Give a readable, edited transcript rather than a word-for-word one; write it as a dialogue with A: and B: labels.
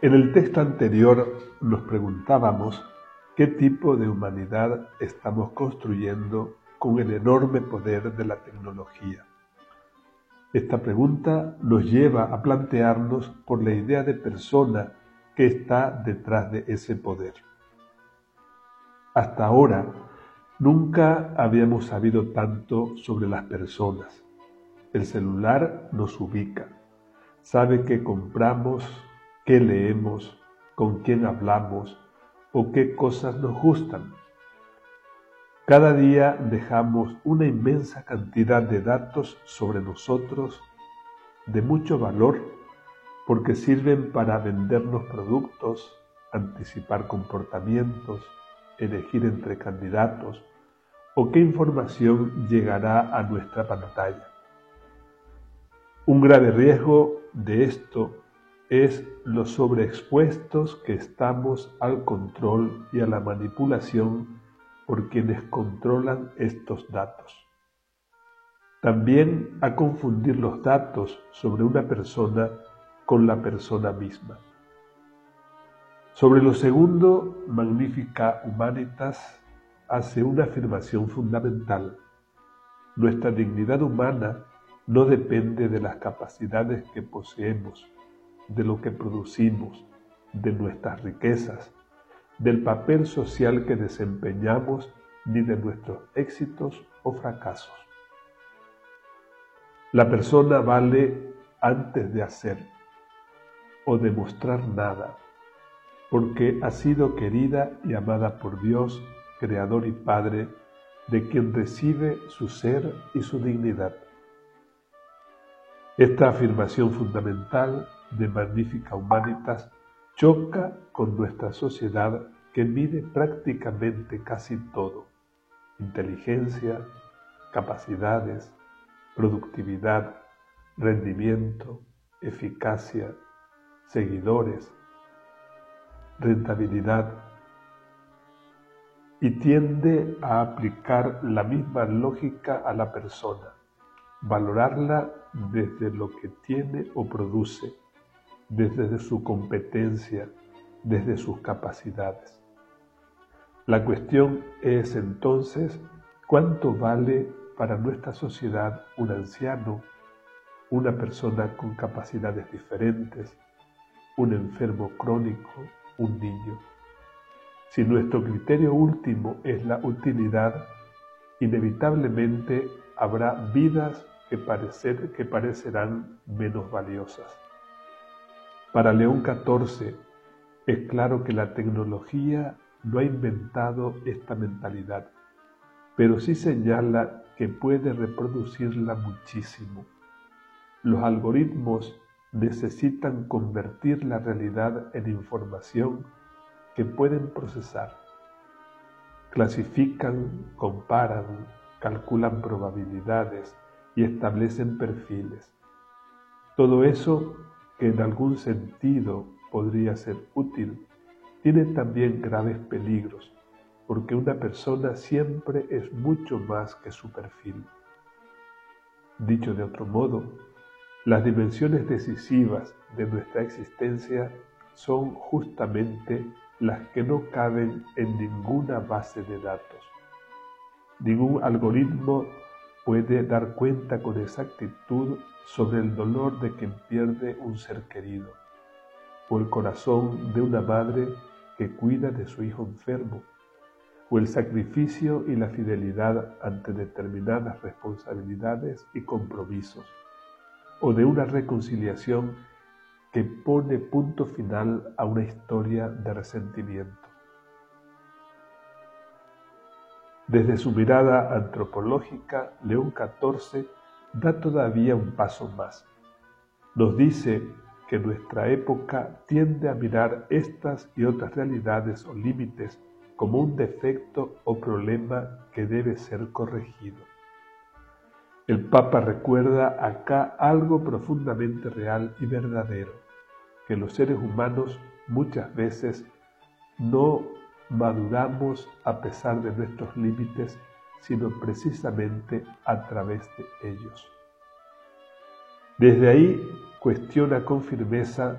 A: En el texto anterior nos preguntábamos qué tipo de humanidad estamos construyendo con el enorme poder de la tecnología. Esta pregunta nos lleva a plantearnos por la idea de persona que está detrás de ese poder. Hasta ahora, nunca habíamos sabido tanto sobre las personas. El celular nos ubica, sabe qué compramos, qué leemos, con quién hablamos o qué cosas nos gustan. Cada día dejamos una inmensa cantidad de datos sobre nosotros de mucho valor porque sirven para vendernos productos, anticipar comportamientos, elegir entre candidatos o qué información llegará a nuestra pantalla. Un grave riesgo de esto es lo sobreexpuestos que estamos al control y a la manipulación por quienes controlan estos datos. También a confundir los datos sobre una persona con la persona misma. Sobre lo segundo, Magnificat Humanitas hace una afirmación fundamental. Nuestra dignidad humana no depende de las capacidades que poseemos, de lo que producimos, de nuestras riquezas, del papel social que desempeñamos, ni de nuestros éxitos o fracasos. La persona vale antes de hacer o demostrar nada, porque ha sido querida y amada por Dios, Creador y Padre, de quien recibe su ser y su dignidad. Esta afirmación fundamental de Magnificat Humanitas choca con nuestra sociedad que mide prácticamente casi todo: inteligencia, capacidades, productividad, rendimiento, eficacia, seguidores, rentabilidad, y tiende a aplicar la misma lógica a la persona, valorarla desde lo que tiene o produce, desde su competencia, desde sus capacidades. La cuestión es entonces cuánto vale para nuestra sociedad un anciano, una persona con capacidades diferentes, un enfermo crónico, un niño. Si nuestro criterio último es la utilidad, inevitablemente habrá vidas que parecerán menos valiosas. Para León XIV es claro que la tecnología no ha inventado esta mentalidad, pero sí señala que puede reproducirla muchísimo. Los algoritmos necesitan convertir la realidad en información que pueden procesar. Clasifican, comparan, calculan probabilidades y establecen perfiles. Todo eso, que en algún sentido podría ser útil, tiene también graves peligros, porque una persona siempre es mucho más que su perfil. Dicho de otro modo, las dimensiones decisivas de nuestra existencia son justamente las que no caben en ninguna base de datos. Ningún algoritmo puede dar cuenta con exactitud sobre el dolor de quien pierde un ser querido, o el corazón de una madre que cuida de su hijo enfermo, o el sacrificio y la fidelidad ante determinadas responsabilidades y compromisos, o de una reconciliación que pone punto final a una historia de resentimiento. Desde su mirada antropológica, León XIV da todavía un paso más. Nos dice que nuestra época tiende a mirar estas y otras realidades o límites como un defecto o problema que debe ser corregido. El Papa recuerda acá algo profundamente real y verdadero, que los seres humanos muchas veces no maduramos a pesar de nuestros límites, sino precisamente a través de ellos. Desde ahí cuestiona con firmeza